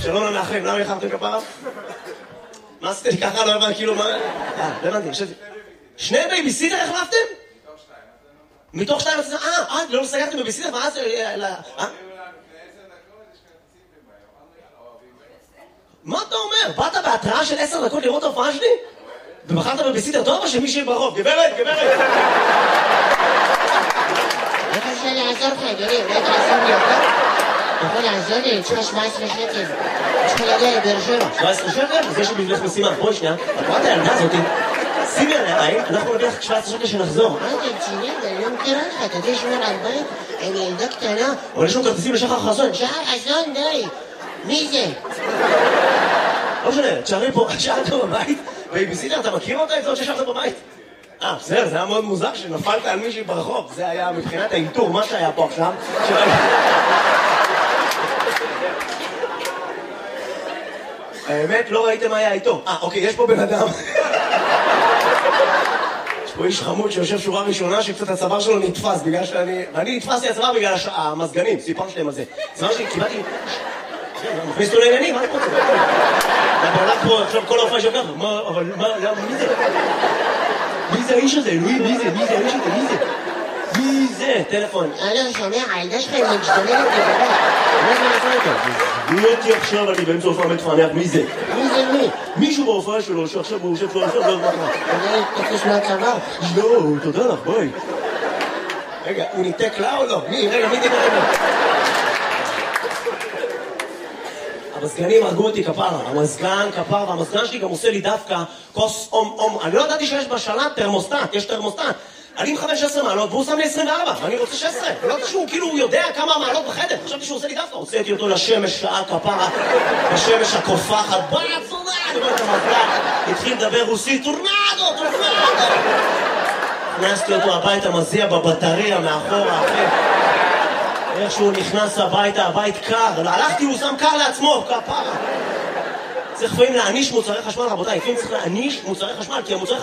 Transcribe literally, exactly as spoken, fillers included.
שלום למאחרים, למה יחרתם כפרה? מה עשיתם לי ככה? לא הבנתי, כאילו מה... אה, לא הבנתי, חשבתי. שני בייביסיטר החלפתם? מתוך שתיים. מתוך שתיים, אה, אה, לא סגרתם בייביסיטר, ואז... אה? מה אתה אומר? באת בהתראה של עשר דקות לראות ההופעה שלי? ובחרת בבייביסיטר טוב או שמישהי ברוב? גברת, גברת! איך אפשר לעזור לך, אדוני? אולי תעזור לי אותה? אתה יכול לעזור לי? אני צריכה שבע עשרה שקל. אני צריכה להגיע לבאר שבע. שבע עשרה שקל? אז יש לי בשבילך משימה. בואי שנייה, את רואה את הילדה הזאתי? שימי עליה עין, אנחנו נביא לך שבע עשרה שקל שנחזור. מה אתה רציני? אני לא מכירה לך, אתה יודע לשמור על בית? אני ילדה קטנה. אבל יש לנו כרטיסים לשחר חסון. שחר חסון, די. מי זה? לא משנה, תשארי פה, תשארת בבית, בייביסיטר, אתה מכיר אותה את זאת ששארת בבית? אה, בסדר, זה היה מאוד מוזר שנפלת על מישהי ברחוב. זה היה מבחינת האינטור, מה שהיה פה עכשיו. האמת, לא ראיתם מה היה איתו. אה, אוקיי, יש פה בן אדם. יש פה איש חמוד שיושב שורה ראשונה שקצת הצוואר שלו נתפס בגלל שאני... ואני נתפסתי הצוואר בגלל המזגנים, סיפרתי להם על זה. הצוואר שלי, קיבלתי... מכניס אותו לעניינים, מה אני רוצה? אתה הולך פה עכשיו כל ההופעה שלך, מה, אבל מה, מי זה? מי זה האיש הזה? אלוהים, מי זה? מי זה האיש הזה? מי זה? מי זה? טלפון. אלו, שומע, הילדה שלך היא משתוללת לבדה. מה זה נעשה איתו? מי אותי עכשיו, אני באמצע הופעה מתפענח, מי זה? מי זה מי? מישהו בהופעה שלו שעכשיו הוא יושב פה, עכשיו לא זמן מה. אתה יודע להתפקש מהצוואר? לא, תודה לך, ביי. רגע, הוא ניתק לה או לא? מי? רגע, מי דיבר אליו? המזגנים הרגו אותי כפרה, המזגן כפרה, והמזגן שלי גם עושה לי דווקא כוס אום אום. אני לא ידעתי שיש בשלט תרמוסטט, יש תרמוסטט. אני מכוון שש עשרה מעלות והוא שם לי עשרים וארבע, ואני רוצה שש עשרה. לא יודעת שהוא כאילו יודע כמה מעלות בחדר, חשבתי שהוא עושה לי דווקא. הוצאתי אותו לשמש שעה כפרה, בשמש הקופחת, בואי עצונה, אני אומר את המזגן, התחיל לדבר רוסית, טורנדו, טורנדו. הכנסתי אותו הביתה, מזיע בבטריה מאחורה, אחרי. איך שהוא נכנס הביתה, הבית קר, הלכתי, הוא שם קר לעצמו, כפרה. צריך לפעמים להעניש מוצרי חשמל, רבותיי, לפעמים צריך להעניש מוצרי חשמל, כי המוצרי